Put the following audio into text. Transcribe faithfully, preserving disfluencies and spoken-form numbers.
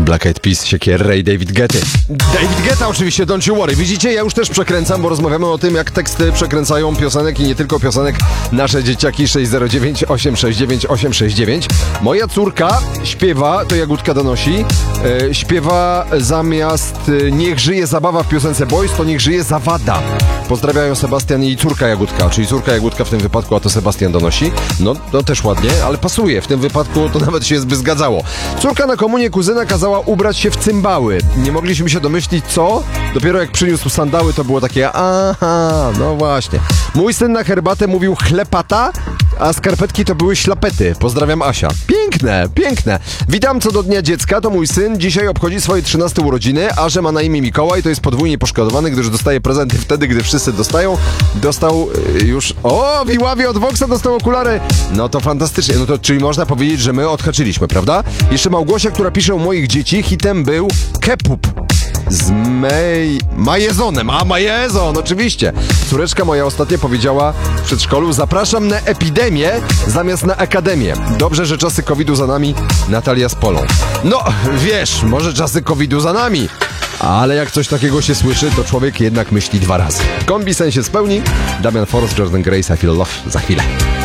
Black Eyed Peas, Siekierę i David Guetta. David Guetta oczywiście, don't you worry. Widzicie, ja już też przekręcam, bo rozmawiamy o tym, jak teksty przekręcają piosenek i nie tylko piosenek nasze dzieciaki. Sześć zero dziewięć osiem sześć dziewięć osiem sześć dziewięć. Moja córka śpiewa, to Jagódka donosi, e, śpiewa zamiast e, niech żyje zabawa w piosence Boys, to niech żyje zawada. Pozdrawiają Sebastian i córka Jagódka, czyli córka Jagódka w tym wypadku, a to Sebastian donosi. No, to też ładnie, ale pasuje. W tym wypadku to nawet się by zgadzało. Córka na komunie kuzyna kazała ubrać się w cymbały. Nie mogliśmy się domyślić co. Dopiero jak przyniósł sandały, to było takie aha, no właśnie. Mój syn na herbatę mówił chlepata, a skarpetki to były ślapety. Pozdrawiam Asia. Piękne, piękne. Witam co do Dnia Dziecka, to mój syn dzisiaj obchodzi swoje trzynaste urodziny, a że ma na imię Mikołaj, to jest podwójnie poszkodowany, gdyż dostaje prezenty wtedy, gdy wszyscy dostają. Dostał yy, już... O, Wiławie od Voxa dostał okulary. No to fantastycznie. No to czyli można powiedzieć, że my odhaczyliśmy, prawda? Jeszcze Małgosia, która pisze u moich dzieci, hitem był Kepup. Z Mej... Majezonem, a Majezon, oczywiście. Córeczka moja ostatnio powiedziała w przedszkolu: zapraszam na epidemię zamiast na akademię. Dobrze, że czasy kowida za nami. Natalia z Polą. No, wiesz, może czasy kowida za nami, ale jak coś takiego się słyszy, to człowiek jednak myśli dwa razy. Kombi sen się spełni. Damian Forst, Jordan Grace, I Feel Love za chwilę.